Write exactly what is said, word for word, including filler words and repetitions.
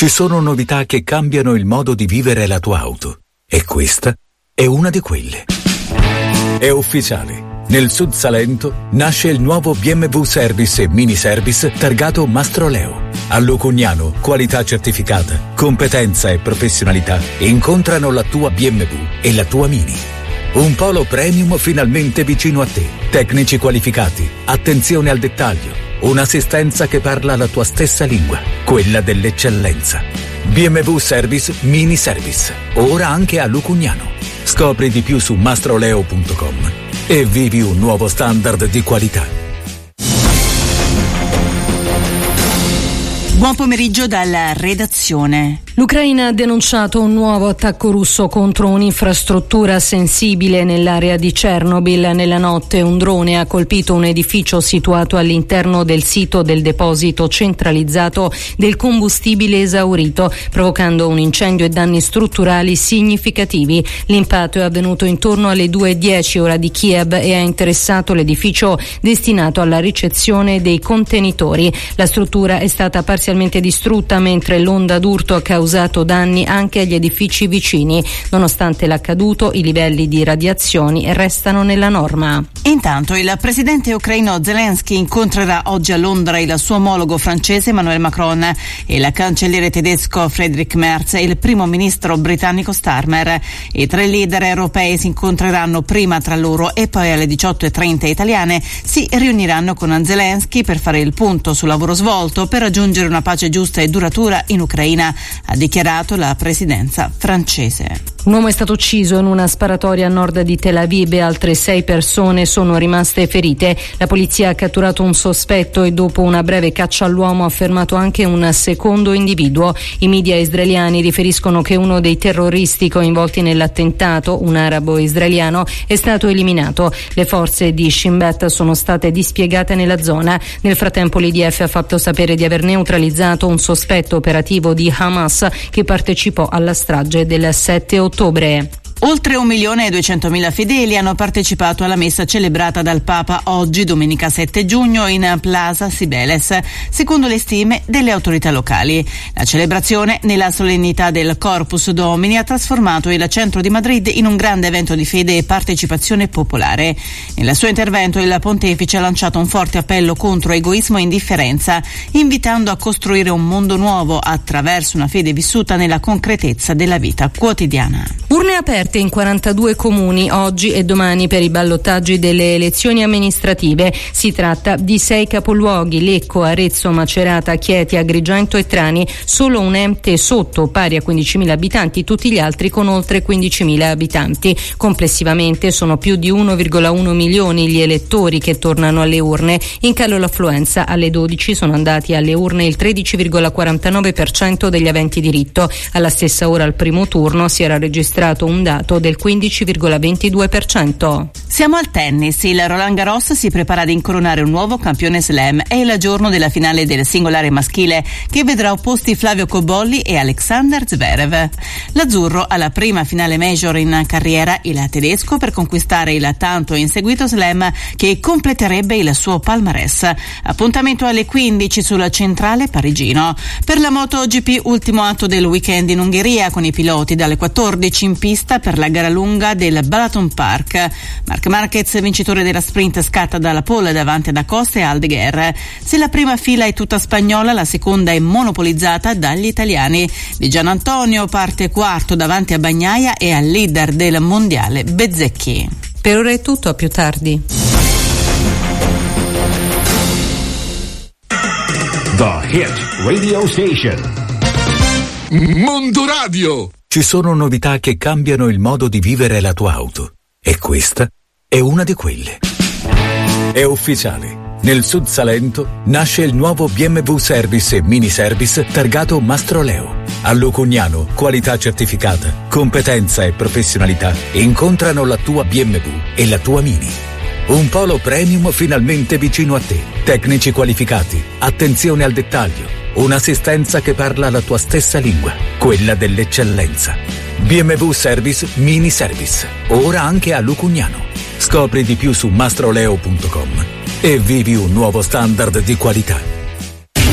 Ci sono novità che cambiano il modo di vivere la tua auto. E questa è una di quelle. È ufficiale. Nel Sud Salento nasce il nuovo B M W Service e Mini Service targato Mastroleo. A Lucugnano, qualità certificata, competenza e professionalità incontrano la tua B M W e la tua Mini. Un polo premium finalmente vicino a te. Tecnici qualificati, attenzione al dettaglio, un'assistenza che parla la tua stessa lingua, quella dell'eccellenza. B M W Service Mini Service, ora anche a Lucugnano. Scopri di più su mastroleo punto com e vivi un nuovo standard di qualità. Buon pomeriggio dalla redazione. L'Ucraina ha denunciato un nuovo attacco russo contro un'infrastruttura sensibile nell'area di Chernobyl. Nella notte un drone ha colpito un edificio situato all'interno del sito del deposito centralizzato del combustibile esaurito, provocando un incendio e danni strutturali significativi. L'impatto è avvenuto intorno alle due e dieci ora di Kiev e ha interessato l'edificio destinato alla ricezione dei contenitori. La struttura è stata parzialmente distrutta, mentre l'onda d'urto ha causato danni anche agli edifici vicini. Nonostante l'accaduto, i livelli di radiazioni restano nella norma. Intanto il presidente ucraino Zelensky incontrerà oggi a Londra il suo omologo francese Emmanuel Macron e il cancelliere tedesco Friedrich Merz e il primo ministro britannico Starmer. I tre leader europei si incontreranno prima tra loro e poi alle diciotto e trenta italiane si riuniranno con Zelensky per fare il punto sul lavoro svolto per raggiungere una pace giusta e duratura in Ucraina, ha dichiarato la presidenza francese. Un uomo è stato ucciso in una sparatoria a nord di Tel Aviv e altre sei persone sono rimaste ferite. La polizia ha catturato un sospetto e dopo una breve caccia all'uomo ha fermato anche un secondo individuo. I media israeliani riferiscono che uno dei terroristi coinvolti nell'attentato, un arabo israeliano, è stato eliminato. Le forze di Shin Bet sono state dispiegate nella zona. Nel frattempo l'I D F ha fatto sapere di aver neutralizzato un sospetto operativo di Hamas che partecipò alla strage del sette ottobre. Oltre un milione e duecentomila fedeli hanno partecipato alla messa celebrata dal Papa oggi, domenica sette giugno, in Plaza Cibeles, secondo le stime delle autorità locali. La celebrazione, nella solennità del Corpus Domini, ha trasformato il centro di Madrid in un grande evento di fede e partecipazione popolare. Nel suo intervento il pontefice ha lanciato un forte appello contro egoismo e indifferenza, invitando a costruire un mondo nuovo attraverso una fede vissuta nella concretezza della vita quotidiana. Urne aperte in quarantadue comuni oggi e domani per i ballottaggi delle elezioni amministrative. Si tratta di sei capoluoghi: Lecco, Arezzo, Macerata, Chieti, Agrigento e Trani. Solo un ente sotto, pari a quindicimila abitanti, tutti gli altri con oltre quindicimila abitanti. Complessivamente sono più di uno virgola uno milioni gli elettori che tornano alle urne. In calo l'affluenza: alle dodici sono andati alle urne il tredici virgola quarantanove per cento degli aventi diritto. Alla stessa ora al primo turno si era registrato un dato del quindici virgola ventidue per cento. Siamo al tennis. Il Roland Garros si prepara ad incoronare un nuovo campione slam. È il giorno della finale del singolare maschile che vedrà opposti Flavio Cobolli e Alexander Zverev. L'azzurro alla prima finale major in carriera, il tedesco, per conquistare il tanto inseguito slam che completerebbe il suo palmarès. Appuntamento alle quindici sul centrale parigino. Per la MotoGP, ultimo atto del weekend in Ungheria con i piloti dalle quattordici in pista per la gara lunga del Balaton Park. Marc Marquez, vincitore della sprint, scatta dalla pole davanti ad Acosta e Aldeguer. Se la prima fila è tutta spagnola, la seconda è monopolizzata dagli italiani. Di Gianantonio parte quarto davanti a Bagnaia e al leader del mondiale Bezzecchi. Per ora è tutto, a più tardi. The Hit Radio Station. Mondo Radio. Ci sono novità che cambiano il modo di vivere la tua auto. E questa è una di quelle. È ufficiale. Nel Sud Salento nasce il nuovo B M W Service e Mini Service targato Mastroleo. A Lucugnano, qualità certificata, competenza e professionalità incontrano la tua B M W e la tua Mini. Un polo premium finalmente vicino a te. Tecnici qualificati, attenzione al dettaglio, un'assistenza che parla la tua stessa lingua, quella dell'eccellenza. B M W Service Mini Service, ora anche a Lucugnano. Scopri di più su mastroleo punto com e vivi un nuovo standard di qualità.